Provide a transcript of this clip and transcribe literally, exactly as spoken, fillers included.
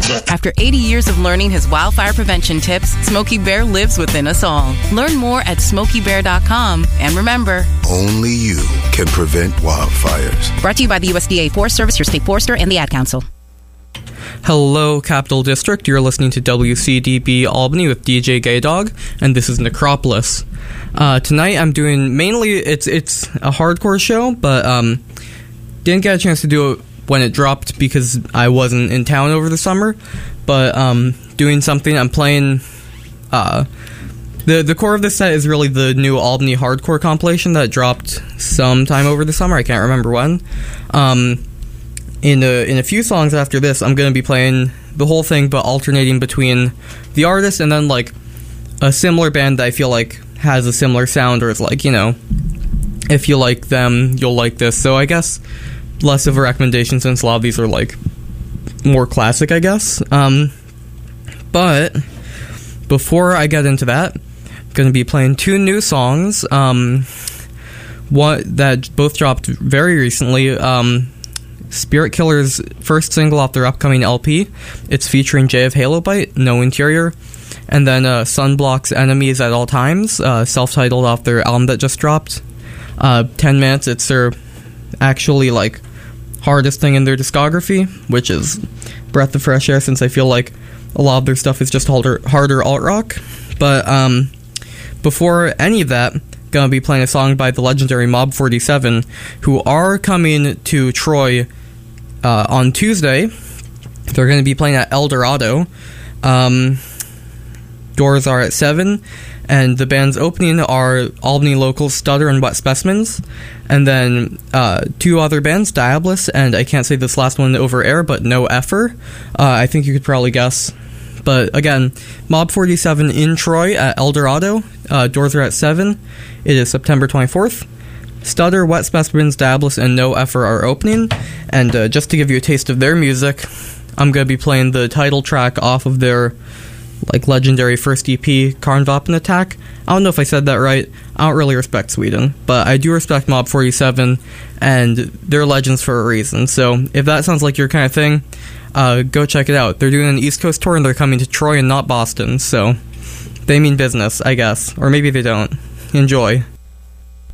After eighty years of learning his wildfire prevention tips, Smokey Bear lives within us all. Learn more at smokey bear dot com. And remember, only you can prevent wildfires. Brought to you by the U S D A Forest Service, your state forester, and the Ad Council. Hello, Capital District. You're listening to W C D B Albany with D J Gaydog, and this is Necropolis. Uh, tonight I'm doing mainly, it's it's a hardcore show, but um, didn't get a chance to do it when it dropped because I wasn't in town over the summer. But um, doing something, I'm playing... Uh, the the core of this set is really the new Albany hardcore compilation that dropped sometime over the summer. I can't remember when. Um... In a, in a few songs after this, I'm going to be playing the whole thing, but alternating between the artist and then, like, a similar band that I feel like has a similar sound, or is like, you know, if you like them, you'll like this. So I guess less of a recommendation since a lot of these are, like, more classic, I guess. Um, but before I get into that, I'm going to be playing two new songs um, what, that both dropped very recently. Um... Spirit Killer's first single off their upcoming L P. It's featuring Jay of Halobite, No Interior. And then uh, Sunblock's Enemies at All Times, uh, self-titled off their album that just dropped. Uh, ten minutes, it's their actually, like, hardest thing in their discography, which is breath of fresh air, since I feel like a lot of their stuff is just harder, harder alt-rock. But um, before any of that, gonna be playing a song by the legendary Mob forty-seven, who are coming to Troy uh, on Tuesday. They're going to be playing at El Dorado. Um, doors are at seven, and the band's opening are Albany local Stutter and Wet Specimens, and then uh, two other bands, Diabolus, and I can't say this last one over air, but No Effer. Uh, I think you could probably guess. But again, Mob forty-seven in Troy at El Dorado. Uh, doors are at seven. It is September twenty-fourth. Stutter, Wet Specimens, Diabolus, and No Effer are opening. And uh, just to give you a taste of their music, I'm going to be playing the title track off of their, like, legendary first E P, Karnvapen Attack. I don't know if I said that right. I don't really respect Sweden, but I do respect Mob forty-seven, and they're legends for a reason. So if that sounds like your kind of thing, uh, go check it out. They're doing an East Coast tour, and they're coming to Troy and not Boston, so they mean business, I guess. Or maybe they don't. Enjoy.